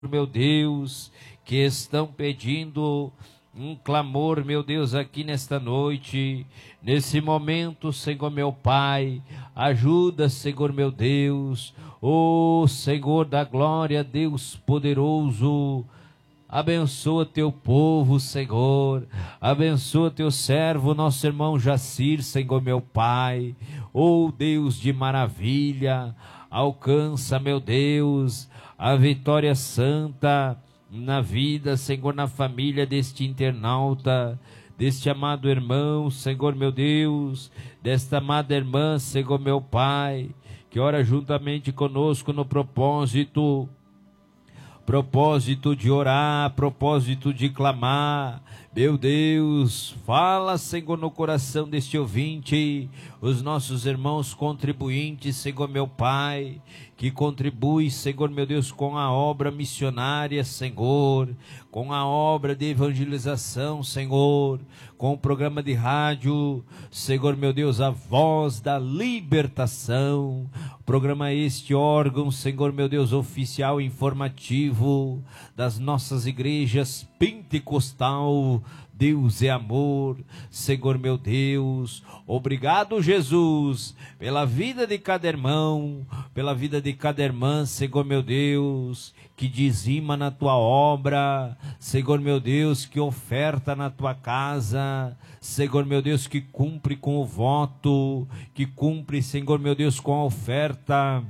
meu Deus, que estão pedindo um clamor, meu Deus, aqui nesta noite, nesse momento, Senhor meu Pai, ajuda, Senhor meu Deus, ô Senhor da glória, Deus poderoso, abençoa teu povo, Senhor, abençoa teu servo, nosso irmão Jacir, Senhor meu Pai, ô Deus de maravilha, alcança, meu Deus, a vitória santa na vida, Senhor, na família deste internauta, deste amado irmão, Senhor meu Deus, desta amada irmã, Senhor meu Pai, que ora juntamente conosco no propósito de orar, propósito de clamar. Meu Deus, fala, Senhor, no coração deste ouvinte, os nossos irmãos contribuintes, Senhor meu Pai, que contribui, Senhor meu Deus, com a obra missionária, Senhor, com a obra de evangelização, Senhor, com o programa de rádio, Senhor meu Deus, a voz da libertação, programa este órgão, Senhor meu Deus, oficial informativo das nossas igrejas pentecostal. Deus é amor, Senhor meu Deus, obrigado Jesus, pela vida de cada irmão, pela vida de cada irmã, Senhor meu Deus, que dizima na tua obra, Senhor meu Deus, que oferta na tua casa, Senhor meu Deus, que cumpre com o voto, que cumpre, Senhor meu Deus, com a oferta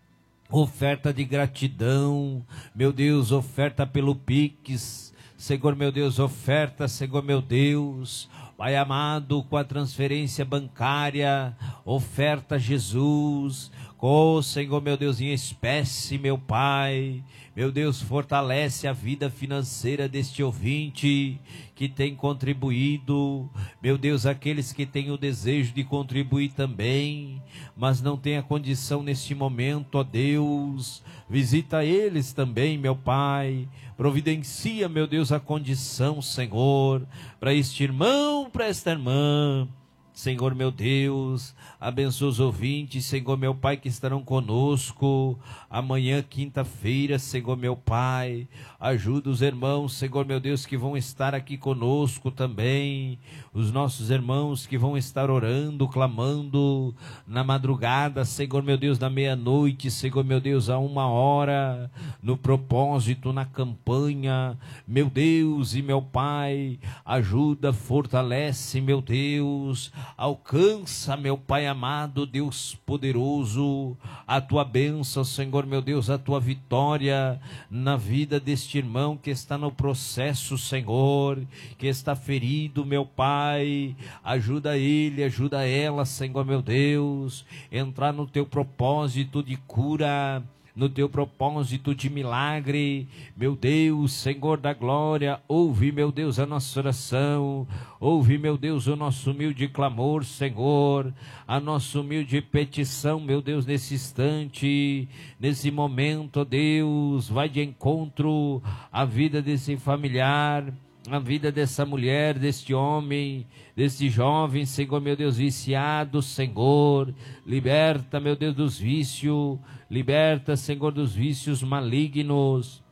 de gratidão, meu Deus, oferta pelo Pix, Senhor meu Deus, oferta, Senhor meu Deus, Pai amado, com a transferência bancária, oferta Jesus, oh Senhor meu Deus, em espécie, meu Pai, meu Deus, fortalece a vida financeira deste ouvinte que tem contribuído, meu Deus, aqueles que têm o desejo de contribuir também, mas não têm a condição neste momento, ó Deus, visita eles também, meu Pai, providencia, meu Deus, a condição, Senhor, para este irmão, para esta irmã, Senhor meu Deus, abençoa os ouvintes, Senhor meu Pai, que estarão conosco amanhã, quinta-feira, Senhor meu Pai, ajuda os irmãos, Senhor meu Deus, que vão estar aqui conosco também, os nossos irmãos que vão estar orando, clamando na madrugada, Senhor meu Deus, na meia-noite, Senhor meu Deus, a 1h, no propósito, na campanha, meu Deus e meu Pai, ajuda, fortalece, meu Deus, alcança, meu Pai amado, Deus poderoso, a tua bênção, Senhor meu Deus, a tua vitória na vida deste irmão que está no processo, Senhor, que está ferido, meu Pai, ajuda ele, ajuda ela, Senhor meu Deus, entrar no teu propósito de cura, no teu propósito de milagre, meu Deus, Senhor da glória, ouve, meu Deus, a nossa oração, ouve, meu Deus, o nosso humilde clamor, Senhor, a nossa humilde petição, meu Deus, nesse instante, nesse momento, Deus, vai de encontro à vida desse familiar, a vida dessa mulher, deste homem, deste jovem, Senhor meu Deus, viciado, Senhor, liberta, meu Deus, dos vícios, liberta, Senhor, dos vícios malignos,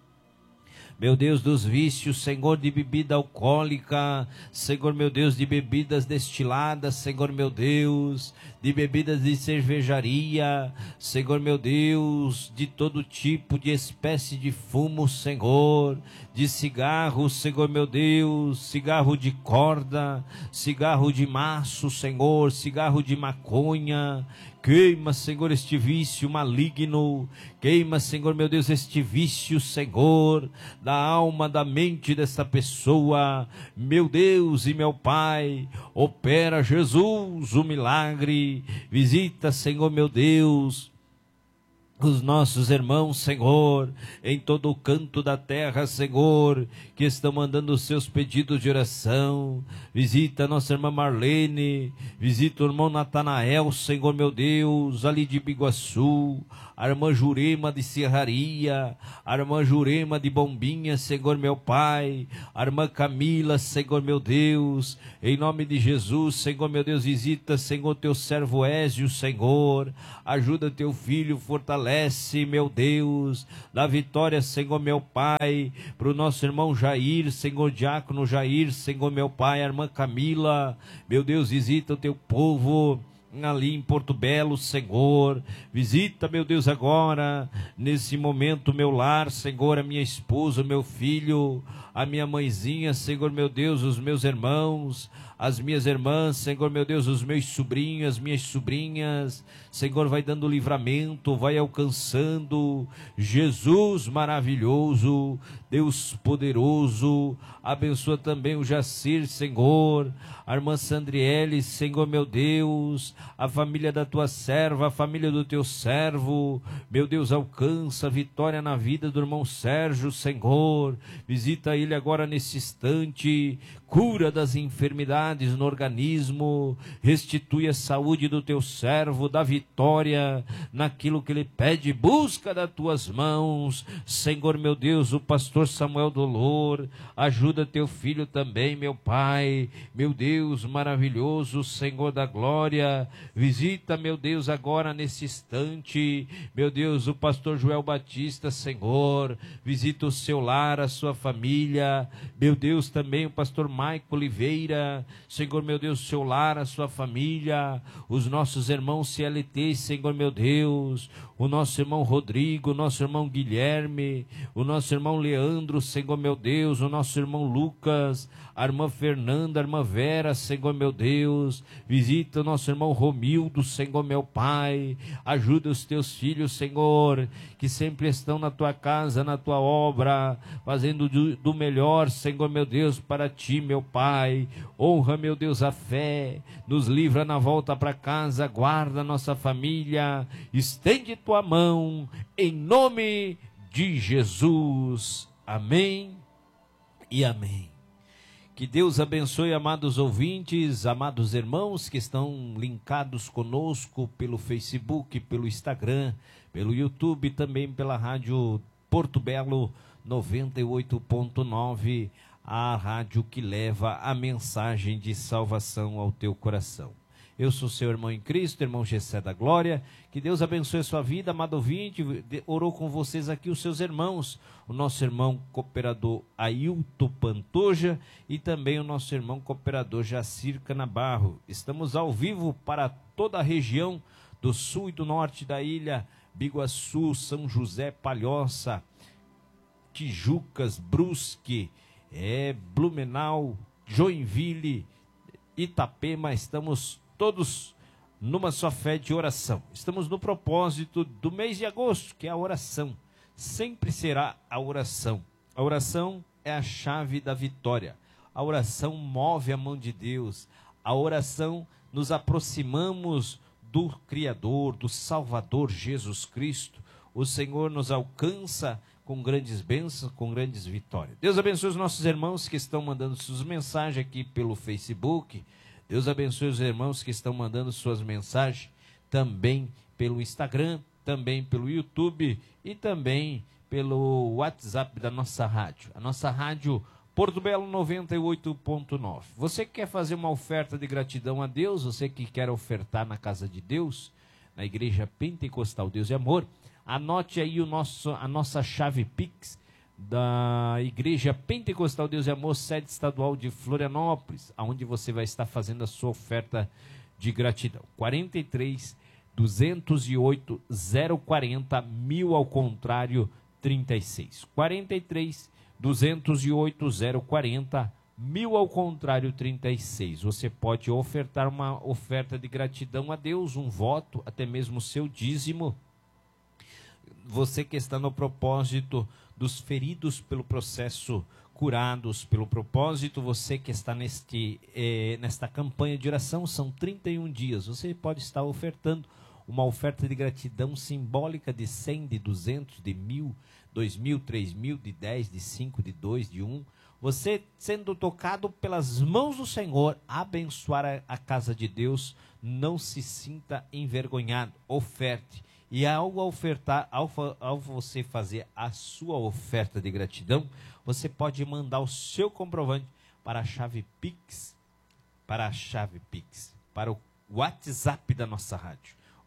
meu Deus, dos vícios, Senhor, de bebida alcoólica, Senhor, meu Deus, de bebidas destiladas, Senhor, meu Deus, de bebidas de cervejaria, Senhor, meu Deus, de todo tipo de espécie de fumo, Senhor, de cigarro, Senhor, meu Deus, cigarro de corda, cigarro de maço, Senhor, cigarro de maconha, queima, Senhor, este vício maligno, queima, Senhor, meu Deus, este vício, Senhor, da alma, da mente desta pessoa, meu Deus e meu Pai, opera, Jesus, o milagre, visita, Senhor, meu Deus, os nossos irmãos, Senhor, em todo o canto da terra, Senhor, que estão mandando os seus pedidos de oração, visita a nossa irmã Marlene, visita o irmão Natanael, Senhor meu Deus, ali de Biguaçu, a irmã Jurema de Serraria, a irmã Jurema de Bombinha, Senhor meu Pai, a irmã Camila, Senhor meu Deus, em nome de Jesus, Senhor meu Deus, visita, Senhor, teu servo Ézio, Senhor, ajuda teu filho, fortalece, fortalece, meu Deus, dá vitória, Senhor, meu Pai, para o nosso irmão Jair, Senhor, diácono Jair, Senhor, meu Pai, a irmã Camila, meu Deus, visita o teu povo ali em Porto Belo, Senhor, visita, meu Deus, agora, nesse momento, meu lar, Senhor, a minha esposa, o meu filho, a minha mãezinha, Senhor, meu Deus, os meus irmãos, as minhas irmãs, Senhor, meu Deus, os meus sobrinhos, as minhas sobrinhas, Senhor, vai dando livramento, vai alcançando, Jesus maravilhoso, Deus poderoso, abençoa também o Jacir, Senhor, a irmã Sandriele, Senhor, meu Deus, a família da tua serva, a família do teu servo, meu Deus, alcança vitória na vida do irmão Sérgio, Senhor, visita ele agora nesse instante, cura das enfermidades no organismo, restitui a saúde do teu servo, dá vitória naquilo que ele pede, busca das tuas mãos, Senhor, meu Deus, o pastor Samuel Dolor, ajuda teu filho também, meu Pai, meu Deus maravilhoso, Senhor da glória, visita, meu Deus, agora nesse instante, meu Deus, o pastor Joel Batista, Senhor, visita o seu lar, a sua família, meu Deus, também o pastor Maico Oliveira, Senhor, meu Deus, o seu lar, a sua família, os nossos irmãos CLT, Senhor, meu Deus, o nosso irmão Rodrigo, o nosso irmão Guilherme, o nosso irmão Leandro, Senhor, meu Deus, o nosso irmão Lucas, a irmã Fernanda, a irmã Vera, Senhor, meu Deus, visita o nosso irmão Romildo, Senhor, meu Pai, ajuda os teus filhos, Senhor, que sempre estão na tua casa, na tua obra, fazendo do melhor, Senhor, meu Deus, para ti, meu Pai, honra, meu Deus, a fé, nos livra na volta para casa, guarda a nossa família, estende tua mão, em nome de Jesus, amém e amém. Que Deus abençoe, amados ouvintes, amados irmãos que estão linkados conosco pelo Facebook, pelo Instagram, pelo YouTube, também pela rádio Porto Belo 98.9, a rádio que leva a mensagem de salvação ao teu coração. Eu sou seu irmão em Cristo, irmão Gessé da Glória. Que Deus abençoe a sua vida, amado ouvinte. Orou com vocês aqui os seus irmãos, o nosso irmão cooperador Ailton Pantoja e também o nosso irmão cooperador Jacir Canabarro. Estamos ao vivo para toda a região do sul e do norte da ilha, Biguaçu, São José, Palhoça, Tijucas, Brusque, Blumenau, Joinville, Itapema. Estamos todos numa só fé de oração. Estamos no propósito do mês de agosto, que é a oração. Sempre será a oração. A oração é a chave da vitória. A oração move a mão de Deus. A oração nos aproximamos do Criador, do Salvador Jesus Cristo. O Senhor nos alcança com grandes bênçãos, com grandes vitórias. Deus abençoe os nossos irmãos que estão mandando suas mensagens aqui pelo Facebook. Deus abençoe os irmãos que estão mandando suas mensagens também pelo Instagram, também pelo YouTube e também pelo WhatsApp da nossa rádio. A nossa rádio Porto Belo 98.9. Você que quer fazer uma oferta de gratidão a Deus, você que quer ofertar na casa de Deus, na Igreja Pentecostal Deus e Amor, anote aí a nossa chave Pix da Igreja Pentecostal Deus e Amor, sede estadual de Florianópolis, aonde você vai estar fazendo a sua oferta de gratidão. 43 208 040 1000 ao contrário 36. 43 208 040 1000 ao contrário 36. Você pode ofertar uma oferta de gratidão a Deus, um voto, até mesmo o seu dízimo. Você que está no propósito dos feridos pelo processo, curados pelo propósito, você que está nesta campanha de oração, são 31 dias, você pode estar ofertando uma oferta de gratidão simbólica de 100, de 200, de 1.000, 2.000, 3.000, de 10, de 5, de 2, de 1, você sendo tocado pelas mãos do Senhor, abençoar a casa de Deus, não se sinta envergonhado, oferte. E ao ofertar, ao você fazer a sua oferta de gratidão, você pode mandar o seu comprovante para a chave Pix, para o WhatsApp da nossa rádio.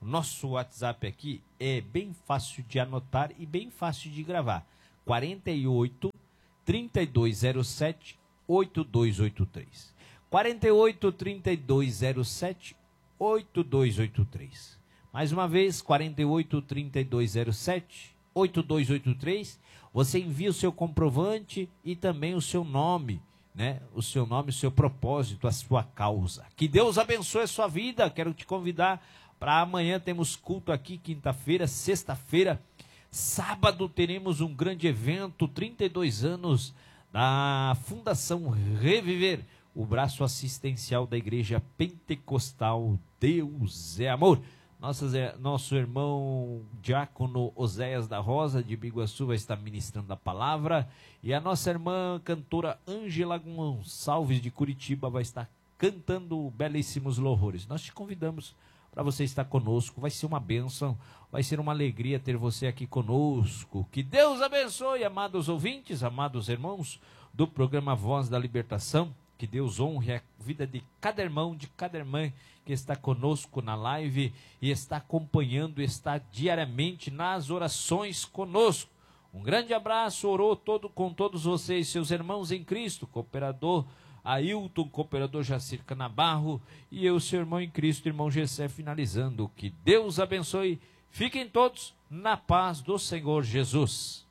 O nosso WhatsApp aqui é bem fácil de anotar e bem fácil de gravar. 48 3207 8283. 48 3207 8283. Mais uma vez, 48 3207 8283. Você envia o seu comprovante e também o seu nome, né? O seu nome, o seu propósito, a sua causa. Que Deus abençoe a sua vida. Quero te convidar para amanhã. Temos culto aqui, quinta-feira, sexta-feira, sábado teremos um grande evento, 32 anos da Fundação Reviver, o braço assistencial da Igreja Pentecostal Deus é Amor. Nosso irmão diácono Oséias da Rosa, de Biguaçu, vai estar ministrando a palavra. E a nossa irmã cantora Ângela Gonçalves, de Curitiba, vai estar cantando belíssimos louvores. Nós te convidamos para você estar conosco. Vai ser uma bênção, vai ser uma alegria ter você aqui conosco. Que Deus abençoe, amados ouvintes, amados irmãos do programa Voz da Libertação. Que Deus honre a vida de cada irmão, de cada irmã que está conosco na live e está acompanhando, está diariamente nas orações conosco. Um grande abraço, orou com todos vocês, seus irmãos em Cristo, cooperador Ailton, cooperador Jacir Canabarro e eu, seu irmão em Cristo, irmão Gessé, finalizando. Que Deus abençoe. Fiquem todos na paz do Senhor Jesus.